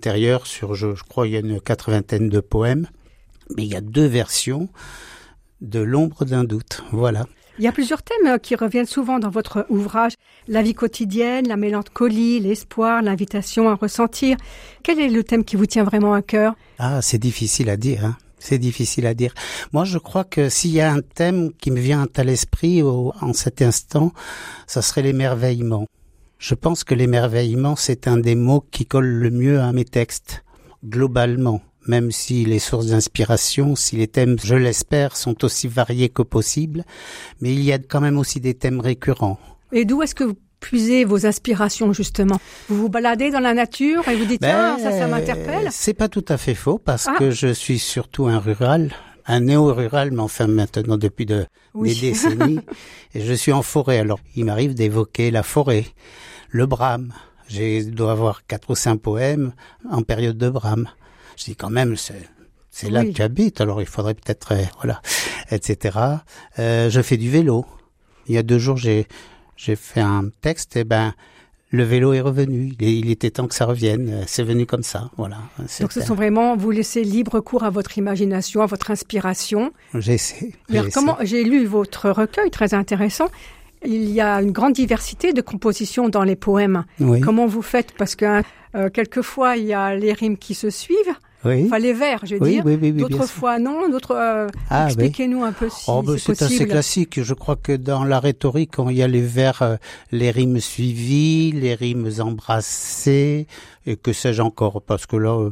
intérieur sur, je crois, il y a une 80aine de poèmes. Mais il y a 2 versions de L'ombre d'un doute. Voilà. Il y a plusieurs thèmes qui reviennent souvent dans votre ouvrage. La vie quotidienne, la mélancolie, l'espoir, l'invitation à ressentir. Quel est le thème qui vous tient vraiment à cœur? Ah, c'est difficile à dire, hein. C'est difficile à dire. Moi, je crois que s'il y a un thème qui me vient à l'esprit en cet instant, ça serait l'émerveillement. Je pense que l'émerveillement, c'est un des mots qui colle le mieux à mes textes, globalement. Même si les sources d'inspiration, si les thèmes, je l'espère, sont aussi variés que possible, mais il y a quand même aussi des thèmes récurrents. Et d'où est-ce que vous puisez vos inspirations, justement? Vous vous baladez dans la nature et vous dites « Ah, ça m'interpelle ». C'est pas tout à fait faux, parce que je suis surtout un rural, un néo-rural, mais enfin maintenant depuis des décennies, et je suis en forêt. Alors, il m'arrive d'évoquer la forêt, le brame. Je dois avoir 4 ou 5 poèmes en période de brame. Je dis quand même, c'est là que tu habites, alors il faudrait peut-être, voilà, etc. Je fais du vélo. Il y a 2 jours, j'ai fait un texte, et le vélo est revenu. Il était temps que ça revienne. C'est venu comme ça, voilà. Donc ce sont vraiment, vous laissez libre cours à votre imagination, à votre inspiration. J'essaie. J'ai lu votre recueil, très intéressant. Il y a une grande diversité de compositions dans les poèmes. Oui. Comment vous faites? Parce que quelquefois, il y a les rimes qui se suivent. Oui. Enfin, les vers, je veux dire. Oui, d'autres fois, non. D'autres, expliquez-nous un peu si c'est possible. C'est assez classique. Je crois que dans la rhétorique, quand il y a les vers, les rimes suivies, les rimes embrassées, et que sais-je encore, parce que là,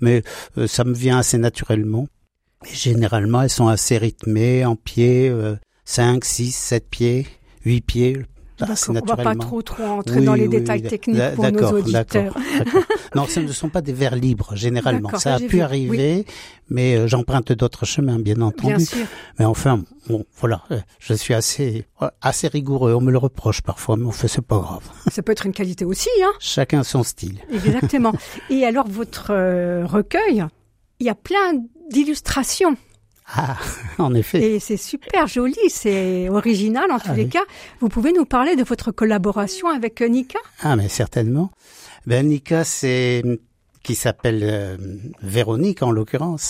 ça me vient assez naturellement. Et généralement, elles sont assez rythmées, en pieds, 5, 6, 7 pieds. 8 pieds, on ne va pas trop entrer dans les détails techniques pour nos auditeurs. D'accord. Non, ce ne sont pas des vers libres, généralement. Ça a pu arriver, mais j'emprunte d'autres chemins, bien entendu. Bien sûr. Mais enfin, bon, voilà, je suis assez rigoureux. On me le reproche parfois, mais enfin, c'est pas grave. Ça peut être une qualité aussi, hein. Chacun son style. Exactement. Et alors, votre recueil, il y a plein d'illustrations. Ah, en effet. Et c'est super joli, c'est original en tous les cas. Vous pouvez nous parler de votre collaboration avec Nika? Ah, mais certainement. Nika, qui s'appelle Véronique en l'occurrence,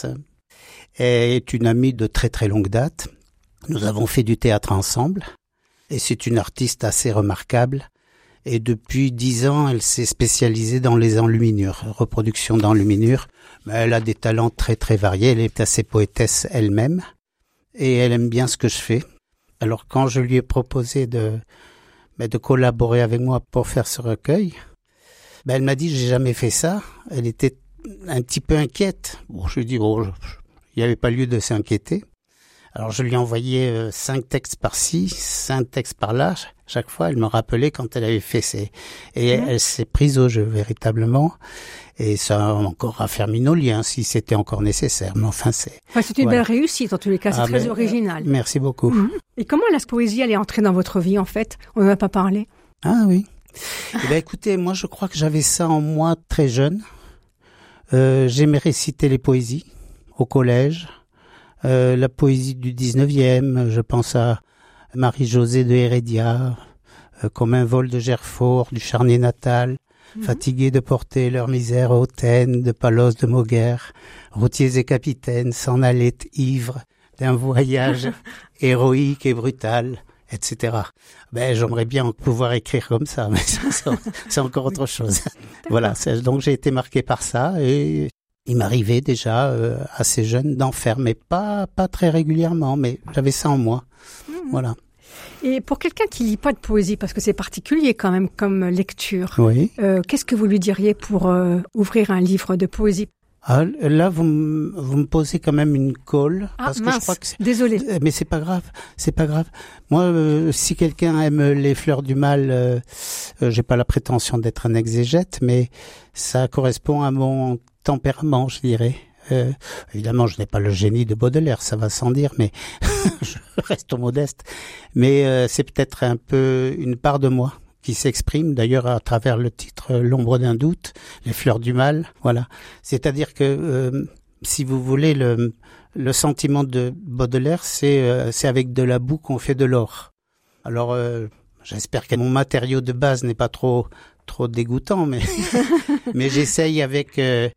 est une amie de très très longue date. Nous avons fait du théâtre ensemble et c'est une artiste assez remarquable. Et depuis 10 ans, elle s'est spécialisée dans les enluminures, reproduction d'enluminures. Mais elle a des talents très très variés, elle est assez poétesse elle-même. Et elle aime bien ce que je fais. Alors quand je lui ai proposé de collaborer avec moi pour faire ce recueil, elle m'a dit j'ai jamais fait ça. Elle était un petit peu inquiète. Bon, je lui ai dit il n'y avait pas lieu de s'inquiéter. Alors je lui ai envoyé 5 textes par-ci, 5 textes par-là. Chaque fois, elle me rappelait quand elle avait fait elle s'est prise au jeu véritablement. Et ça a encore raffermi nos liens si c'était encore nécessaire. Mais enfin, c'est une belle réussite en tous les cas. C'est très original. Merci beaucoup. Et comment la poésie elle est entrée dans votre vie en fait? On n'en a pas parlé. Ah oui. Écoutez, moi je crois que j'avais ça en moi très jeune. J'aimais réciter les poésies au collège. La poésie du 19e, je pense à Marie-Josée de Hérédia, comme un vol de Gerfort, du Charnier natal, fatigués de porter leur misère hautaine, de Palos de Mauguère, routiers et capitaines s'en allaient ivres d'un voyage héroïque et brutal, etc. J'aimerais bien pouvoir écrire comme ça, mais c'est encore autre chose. Voilà, donc j'ai été marqué par ça et il m'arrivait déjà assez jeune d'en faire, mais pas très régulièrement, mais j'avais ça en moi. Voilà. Et pour quelqu'un qui lit pas de poésie, parce que c'est particulier quand même comme lecture, qu'est-ce que vous lui diriez pour ouvrir un livre de poésie? Là, vous me posez quand même une colle. Parce que je crois que désolé. Mais c'est pas grave. Moi, si quelqu'un aime les fleurs du mal, j'ai pas la prétention d'être un exégète, mais ça correspond à mon tempérament, je dirais. Évidemment, je n'ai pas le génie de Baudelaire, ça va sans dire, mais je reste modeste. Mais c'est peut-être un peu une part de moi qui s'exprime, d'ailleurs à travers le titre L'ombre d'un doute, les fleurs du mal, voilà. C'est-à-dire que, si vous voulez, le sentiment de Baudelaire, c'est avec de la boue qu'on fait de l'or. Alors, j'espère que mon matériau de base n'est pas trop dégoûtant, mais j'essaye avec